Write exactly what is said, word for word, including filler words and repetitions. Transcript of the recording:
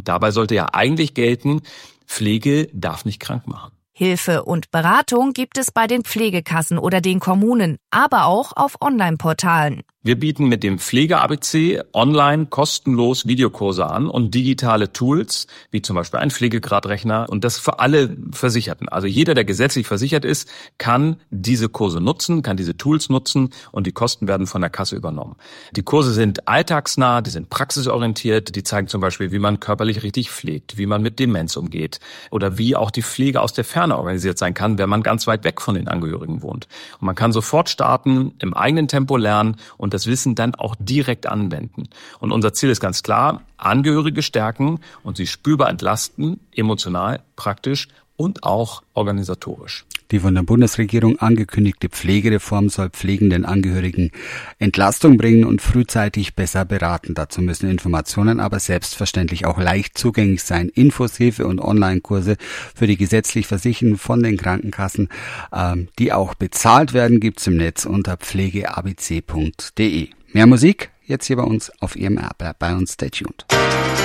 dabei sollte ja eigentlich gelten, Pflege darf nicht krank machen. Hilfe und Beratung gibt es bei den Pflegekassen oder den Kommunen, aber auch auf Online-Portalen. Wir bieten mit dem Pflege-A B C online kostenlos Videokurse an und digitale Tools, wie zum Beispiel einen Pflegegradrechner, und das für alle Versicherten. Also jeder, der gesetzlich versichert ist, kann diese Kurse nutzen, kann diese Tools nutzen und die Kosten werden von der Kasse übernommen. Die Kurse sind alltagsnah, die sind praxisorientiert, die zeigen zum Beispiel, wie man körperlich richtig pflegt, wie man mit Demenz umgeht oder wie auch die Pflege aus der Ferne organisiert sein kann, wenn man ganz weit weg von den Angehörigen wohnt. Und man kann sofort starten, im eigenen Tempo lernen und das Wissen dann auch direkt anwenden. Und unser Ziel ist ganz klar, Angehörige stärken und sie spürbar entlasten, emotional, praktisch und auch organisatorisch. Die von der Bundesregierung angekündigte Pflegereform soll pflegenden Angehörigen Entlastung bringen und frühzeitig besser beraten. Dazu müssen Informationen aber selbstverständlich auch leicht zugänglich sein. Infos, Hilfe und Online-Kurse für die gesetzlich Versicherten von den Krankenkassen, ähm, die auch bezahlt werden, gibt's im Netz unter pflege a b c punkt d e. Mehr Musik jetzt hier bei uns auf I M R. Bleibt bei uns, stay tuned.